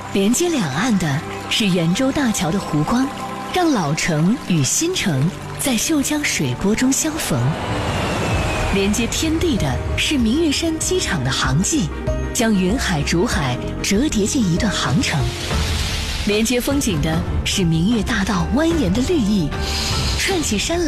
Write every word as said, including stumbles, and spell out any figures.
连接两岸的是圆洲大桥的湖光，让老城与新城在秀江水波中相逢；连接天地的是明月山机场的航迹，将云海竹海折叠进一段航程；连接风景的是明月大道蜿蜒的绿意，串起山峦